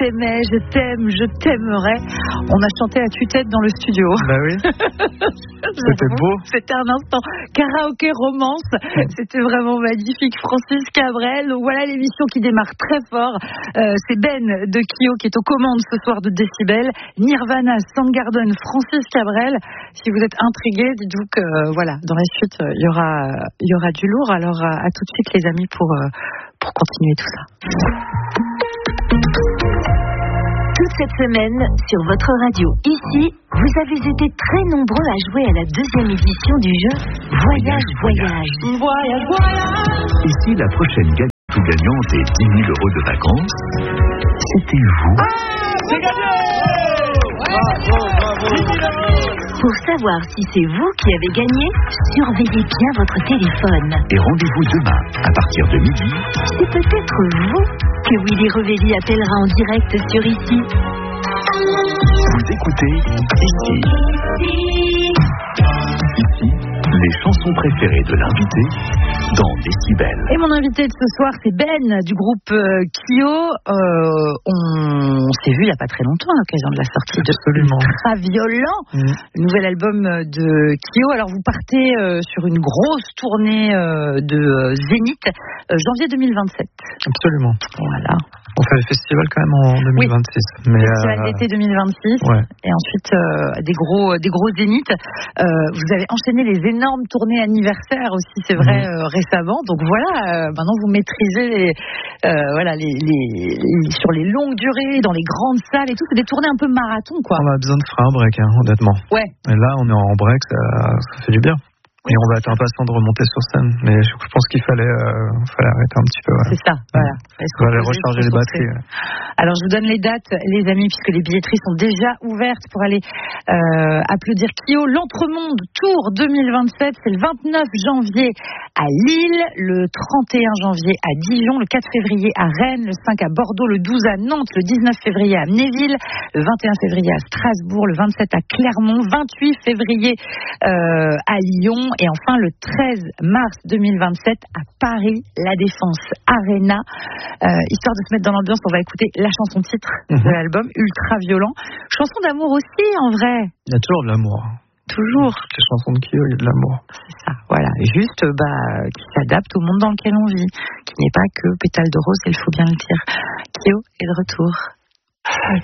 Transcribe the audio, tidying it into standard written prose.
t'aimais, je t'aime, je t'aimerai. On a chanté à tue-tête dans le studio. Bah oui. C'était beau. C'était un instant karaoké romance. C'était vraiment magnifique. Francis Cabrel. Donc voilà l'émission qui démarre très fort. C'est Ben de Kyo qui est aux commandes ce soir de Décibel. Nirvana, Soundgarden, Francis Cabrel. Si vous êtes intrigués, dites-vous que voilà, dans la suite il y aura du lourd. Alors à tout de suite les amis pour continuer tout ça. Toute cette semaine, sur votre radio, ici, vous avez été très nombreux à jouer à la deuxième édition du jeu Voyage, Voyage. Voyage, voyage. Ici, la prochaine gagnante ou gagnante et 10 000 euros de vacances, c'était vous. C'est gagné! Pour savoir si c'est vous qui avez gagné, surveillez bien votre téléphone. Et rendez-vous demain, à partir de midi. C'est peut-être vous que Willy Revelli appellera en direct sur Ici. Vous écoutez Ici. Ici, les chansons préférées de l'invité dans Décibel. Et mon invité de ce soir, c'est Ben du groupe Kyo. On s'est vu il n'y a pas très longtemps à l'occasion de la sortie de Ultra Violent, le nouvel album de Kyo. Alors vous partez sur une grosse tournée de Zénith, janvier 2027. Absolument. Voilà. On fait le festival quand même en 2026. Oui. Mais festival d'été 2026. Ouais. Et ensuite des gros zéniths. Vous avez enchaîné les énormes tournées anniversaires aussi, c'est vrai, récemment. Donc voilà, maintenant vous maîtrisez sur les longues durées, dans les grandes salles et tout. C'est des tournées un peu marathon, quoi. on a besoin de faire un break, honnêtement. Ouais. Et là, on est en break, ça fait du bien. Et on va être impatient de remonter sur scène. Mais je pense qu'il fallait arrêter un petit peu. Ouais. C'est ça, voilà. On va aller recharger les batteries. Ouais. Alors, je vous donne les dates, les amis, puisque les billetteries sont déjà ouvertes pour aller applaudir Kyo. L'Entremonde Tour 2027, c'est le 29 janvier à Lille, le 31 janvier à Dijon, le 4 février à Rennes, le 5 à Bordeaux, le 12 à Nantes, le 19 février à Amnéville, le 21 février à Strasbourg, le 27 à Clermont, 28 février à Lyon, et enfin le 13 mars 2027 à Paris, la Défense Arena. Histoire de se mettre dans l'ambiance, on va écouter la chanson titre de l'album, Ultra Violent. Chanson d'amour aussi, en vrai. Il y a toujours de l'amour. Toujours. Toutes les chansons de Kyo, il y a de l'amour. C'est ça, voilà. Juste, qui s'adapte au monde dans lequel on vit. Qui n'est pas que pétale de rose, il faut bien le dire. Kyo est de retour.